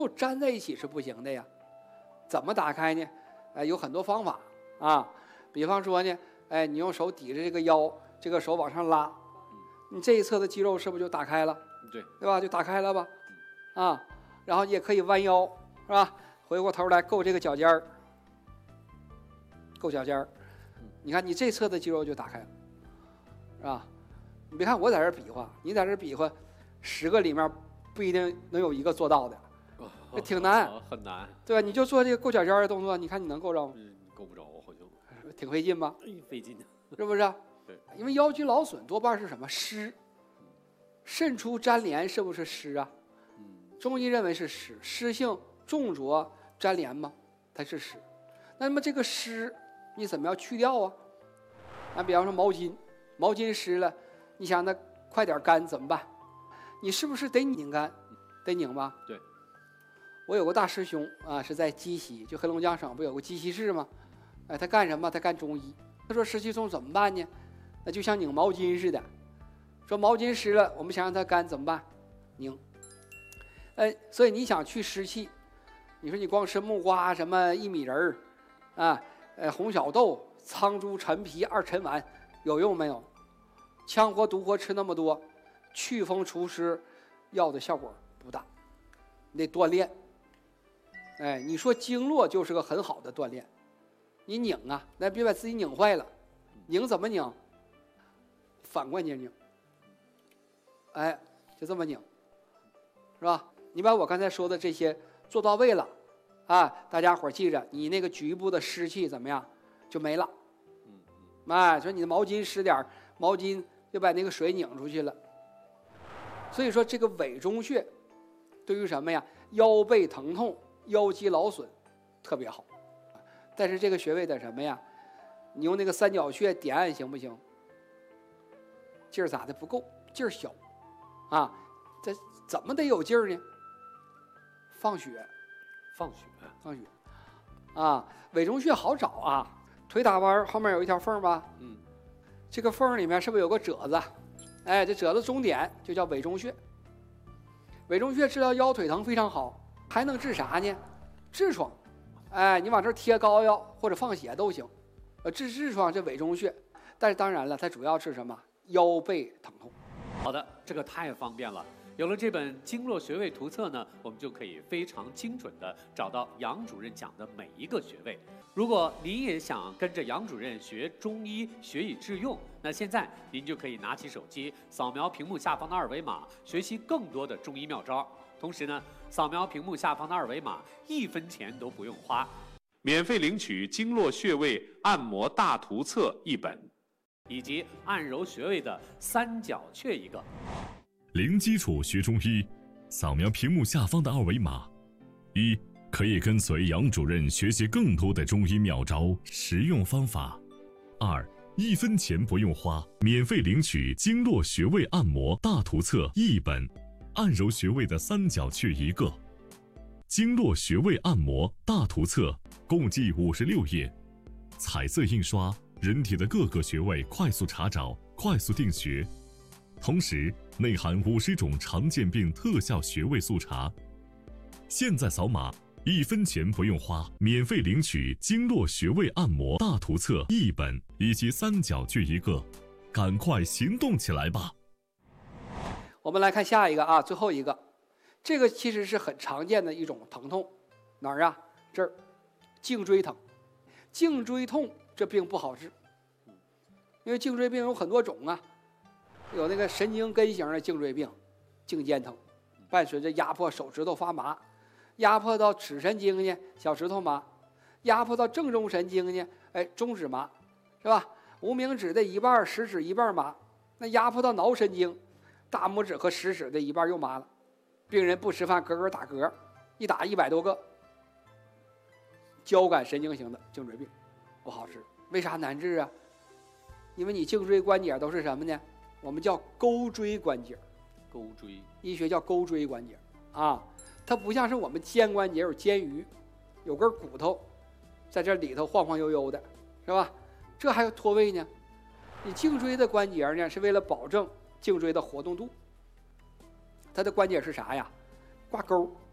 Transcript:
粘在一起是不行的呀。怎么打开呢？有很多方法啊。比方说呢，你用手抵着这个腰，这个手往上拉，你这一侧的肌肉是不是就打开了？对吧？就打开了吧？啊，然后你也可以弯腰，是吧？回过头来够这个脚尖儿，够脚尖儿。你看你这侧的肌肉就打开了，是吧？你别看我在这比划，你在这比划，10个里面不一定能有1个做到的，这挺难， 很难， 对吧？你就做这个够脚尖的动作，你看你能够着吗？ 够不着，好像挺费劲吧？ 费劲， 是不是？ 对， 因为腰肌劳损多半是什么湿，肾出粘连是不是湿啊？中医认为是湿，湿性重浊粘连嘛，它是湿。那么这个湿你怎么样去掉啊？比方说毛巾湿了，你想它快点干怎么办？你是不是得拧干？得拧吧？ 对。 我有个大师兄啊，是在鸡西，就黑龙江省不有个鸡西市吗？他干什么？他干中医。他说湿气重怎么办呢？那就像拧毛巾似的，说毛巾湿了，我们想让它干怎么办？拧。所以你想去湿气，你说你光吃木瓜、什么薏米仁啊，红小豆、苍术、陈皮、2陈丸，有用没有？羌活、独活吃那么多，祛风除湿药的效果不大，你得锻炼。你说经络就是个很好的锻炼，你拧啊，那别把自己拧坏了。拧怎么拧？反关节拧。就这么拧，是吧？你把我刚才说的这些做到位了，大家伙记着，你那个局部的湿气怎么样就没了。说你的毛巾湿点，毛巾就把那个水拧出去了。所以说这个委中穴对于什么呀？腰背疼痛、腰肌劳损特别好。但是这个穴位的什么呀？你用那个三角穴点按行不行？劲儿咋的不够？劲儿小这怎么得有劲儿呢？放血委中穴好找啊，腿打弯后面有一条缝吧？这个缝里面是不是有个褶子？这褶子中点就叫委中穴。委中穴治疗腰腿疼非常好，还能治啥呢？痔疮。你往这儿贴膏药或者放血都行。治痔疮这委中穴，但是当然了，它主要治什么？腰背疼痛。 好的，这个太方便了。有了这本经络穴位图册呢，我们就可以非常精准地找到杨主任讲的每一个穴位。如果您也想跟着杨主任学中医，学以致用，那现在您就可以拿起手机，扫描屏幕下方的2维码，学习更多的中医妙招。同时呢，扫描屏幕下方的2维码，1分钱都不用花， 免费领取经络穴位按摩大图册1本， 以及按揉穴位的3角穴1个。 零基础学中医，扫描屏幕下方的2维码。1. 可以跟随杨主任学习更多的中医妙招、实用方法。2. 1分钱不用花，免费领取经络穴位按摩大图册1本，按揉穴位的3角穴1个。经络穴位按摩大图册共计56页，彩色印刷，人体的各个穴位快速查找，快速定穴。同时内含50种常见病特效穴位速查。现在扫码，1分钱不用花，免费领取经络穴位按摩大图册1本以及3角穴1个，赶快行动起来吧！ 我们来看下一个最后一个，这个其实是很常见的一种疼痛，哪儿啊？这儿，颈椎疼。颈椎痛这病不好治，因为颈椎病有很多种啊。有那个神经根型的颈椎病，颈肩疼，伴随着压迫手指头发麻，压迫到尺神经呢，小指头麻，压迫到正中神经呢，中指麻，是吧？无名指的一半，食指一半麻，那压迫到脑神经，大拇指和食指的一半又麻了。病人不吃饭，咯咯打嗝，一打100多个。交感神经型的颈椎病不好治，为啥难治啊？因为你颈椎关节都是什么呢？我们叫钩椎关节， 钩椎， 医学叫钩椎关节它不像是我们肩关节有肩盂，有根骨头在这里头晃晃悠悠的，是吧？这还有脱位呢。你颈椎的关节呢，是为了保证颈椎的活动度。它的关节是啥呀？挂钩，